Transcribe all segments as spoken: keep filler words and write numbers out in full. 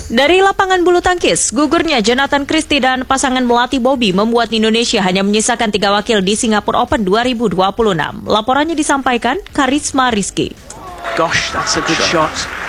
Dari lapangan bulu tangkis, gugurnya Jonathan Christie dan pasangan Melati Bobby membuat Indonesia hanya menyisakan tiga wakil di Singapore Open dua ribu dua puluh enam. Laporannya disampaikan Karisma Rizky. Gosh, that's a good shot.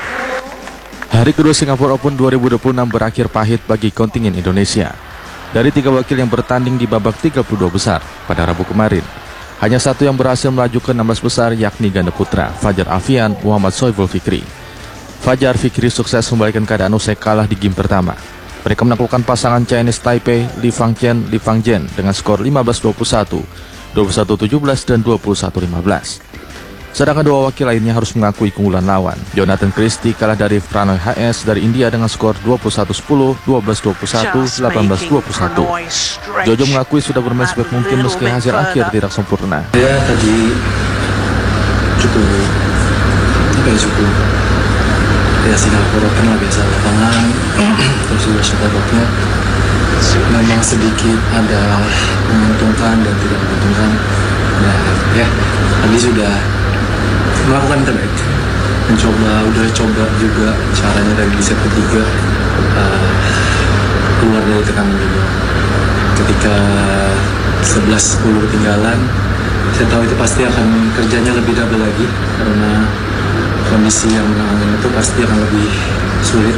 Hari kedua Singapore Open dua ribu dua puluh enam berakhir pahit bagi kontingen Indonesia. Dari tiga wakil yang bertanding di babak tiga puluh dua besar pada Rabu kemarin, hanya satu yang berhasil melaju ke enam belas besar, yakni ganda putra Fajar Alfian Muhammad Sohibul Fikri. Fajar Fikri sukses membalikan keadaan usai kalah di game pertama. Mereka menaklukkan pasangan Chinese Taipei Li Fangqian Li Fangjian dengan skor lima belas dua puluh satu, dua puluh satu tujuh belas, dan dua puluh satu lima belas. Sedangkan dua wakil lainnya harus mengakui keunggulan lawan. Jonathan Christie kalah dari Pranoy H S dari India dengan skor dua puluh satu sepuluh, dua belas dua puluh satu, delapan belas dua puluh satu. Jojo mengakui sudah bermain sebaik mungkin meski hasil akhir tidak sempurna. Ya tadi cukup, apa ya cukup. Ya Singapura kan lah biasa lapangan, terus juga shuttercocknya memang sedikit ada menguntungkan dan tidak menguntungkan. Nah ya tadi sudah melakukan yang terbaik, mencoba udah coba juga caranya dari di set ketiga uh, keluar dari tekanan juga. Ketika sebelas sepuluh ketinggalan, saya tahu itu pasti akan kerjanya lebih double lagi karena kondisi yang menangani itu pasti akan lebih sulit,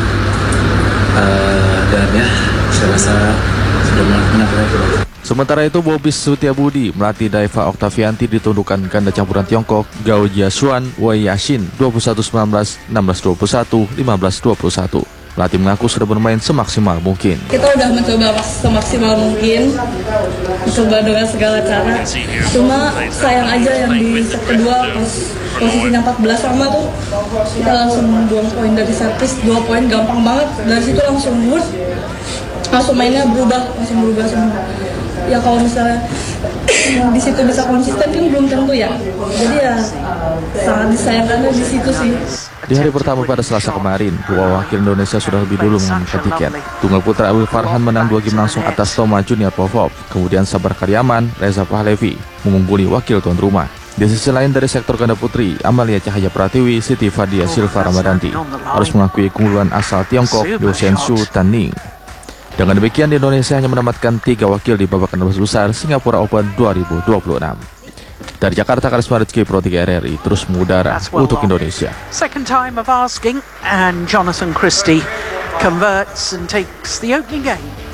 uh, dan ya saya rasa sudah melakukan yang terbaik. Sementara itu, Bobby Sutiabudi melatih Daiva Oktavianti ditundukkan ganda campuran Tiongkok Gao Jiasuan Wei Yashin dua puluh satu sembilan belas, enam belas dua puluh satu, lima belas dua puluh satu. Pelatih mengaku sudah bermain semaksimal mungkin. Kita udah mencoba semaksimal mungkin, mencoba dengan segala cara. Cuma sayang aja yang di set kedua pas posisinya empat belas sama tuh kita langsung buang poin dari servis, dua poin gampang banget. Dari situ langsung mood, langsung mainnya berubah, langsung berubah semua. Ya kalau misalnya di situ bisa konsisten kan belum tentu ya. Jadi ya sangat disayangkannya di situ sih. Di hari pertama pada Selasa kemarin, dua wakil Indonesia sudah lebih dulu mengamankan tiket. Tunggal putra Awil Farhan menang dua game langsung atas Toma Junior Popov. Kemudian Sabar Karyaman, Reza Pahlevi mengungguli wakil tuan rumah. Di sisi lain dari sektor ganda putri, Amalia Cahaya Pratiwi, Siti Fadia Silva Ramadanti harus mengakui keunggulan asal Tiongkok Liu Shenshu Tanning. Dengan demikian, Indonesia hanya menempatkan tiga wakil di babak enam belas besar Singapura Open dua ribu dua puluh enam. Dari Jakarta, Karisma Rizky, Pro tiga R R I, terus mengudara untuk Indonesia. Second time of asking, and Jonathan Christie converts and takes the opening game.